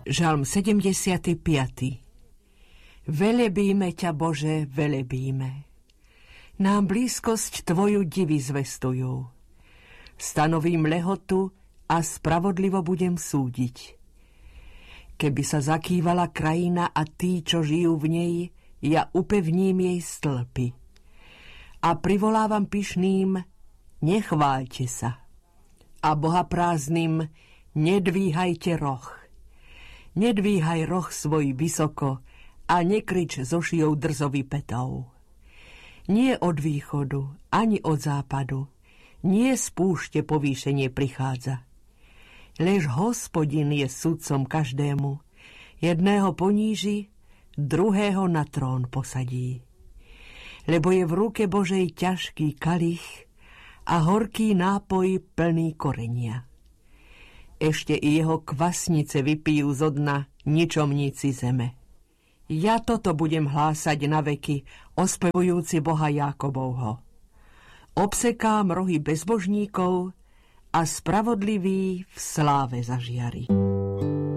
Žalm 75. Velebíme ťa, Bože, velebíme. Nám blízkosť Tvoju divy zvestujú. Stanovím lehotu a spravodlivo budem súdiť. Keby sa zakývala krajina a tí, čo žijú v nej, ja upevním jej stĺpy. A privolávam pyšným, nechváľte sa. A bohaprázdnym, nedvíhajte roh. Nedvíhaj roh svoj vysoko a nekrič so šijou drzový petov. Nie od východu, ani od západu, nie z púšte povýšenie prichádza. Lež Hospodin je sudcom každému, jedného poníži, druhého na trón posadí. Lebo je v ruke Božej ťažký kalich a horký nápoj plný korenia. Ešte i jeho kvasnice vypijú zo dna ničomníci zeme. Ja toto budem hlásať na veky, ospevujúci Boha Jákobovho. Obsekám rohy bezbožníkov a spravodlivý v sláve zažiari.